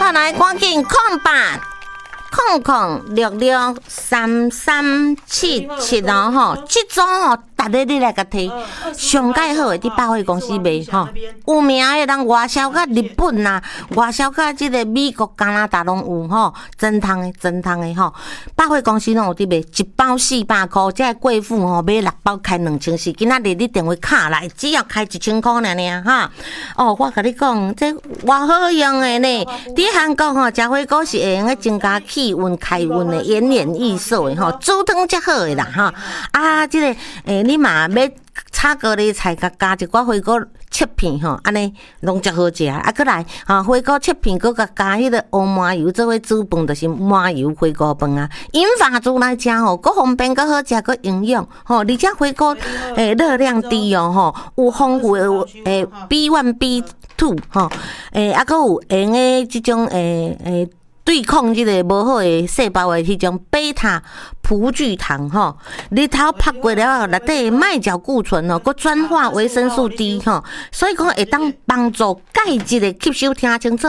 好，来赶紧0800663377哦吼，这种哦，逐日你来甲摕，上介好诶，伫百货公司卖吼，有名诶人外销到日本啦，外销到即个美国、加拿大拢有吼，真汤诶吼，百货公司拢有伫卖，一包400块，这贵妇吼买6包开2400，今仔日你电话卡来，只要开1000块尔哈。哦，我甲你讲，这偌好用诶呢，伫韩国吼，食火锅是会用个增加气温、开温诶，延年益寿诶吼，煮汤则好诶啦哈。啊，即个你嘛要炒高丽菜，加一寡火锅切片吼，安尼拢则好食。啊，过来火锅切片，佮加迄个乌麻油做伙煮饭，就是麻油火锅饭啊。银发族来食吼，佮方便，佮好食，佮营养吼。而且火锅热量低哦吼，有丰富诶B1、B2 吼，啊佮有用诶即种对抗即个无好诶细胞诶迄种贝塔葡聚糖吼，日头晒过了后，内底麦角固醇吼，佮转化维生素 D 吼，所以讲会当帮助钙质诶吸收，听清楚。